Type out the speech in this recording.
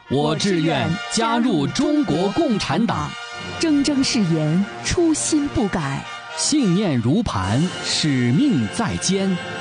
我志愿加入中国共产党， 铮铮誓言，初心不改， 信念如磐，使命在肩。